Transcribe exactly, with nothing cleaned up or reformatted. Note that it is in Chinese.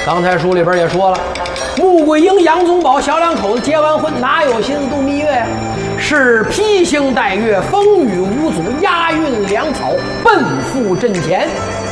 刚才书里边也说了，穆桂英、杨宗保、小两口子结完婚，哪有心思度蜜月呀？是披星戴月，风雨无阻，押运粮草，奔赴阵前。